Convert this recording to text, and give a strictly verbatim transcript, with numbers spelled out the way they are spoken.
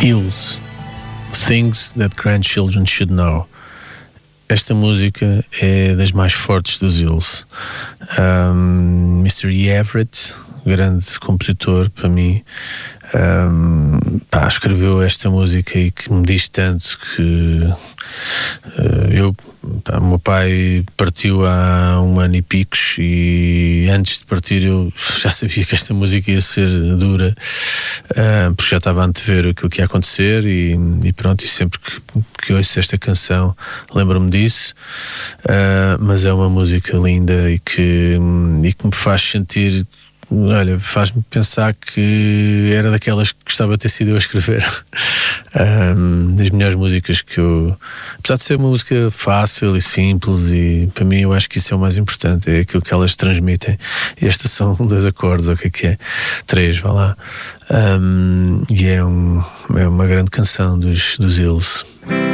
Hills, Things That Grandchildren Should Know. Esta música é das mais fortes dos Hills. Um, mister E. Everett, grande compositor para mim, um, pá, escreveu esta música e que me diz tanto que uh, eu, pá, meu pai partiu há um ano e picos e antes de partir eu já sabia que esta música ia ser dura, uh, porque já estava a antever aquilo que ia acontecer e, e pronto, e sempre que, que ouço esta canção lembro-me disso, uh, mas é uma música linda e que, e que me faz sentir. Olha, faz-me pensar que era daquelas que gostava de ter sido eu a escrever. Um, das melhores músicas que eu... Apesar de ser uma música fácil e simples, e para mim eu acho que isso é o mais importante, é aquilo que elas transmitem. E estas são dois acordes, ou o que é que é? Três, vá lá. Um, e é, um, é uma grande canção dos, dos Hills.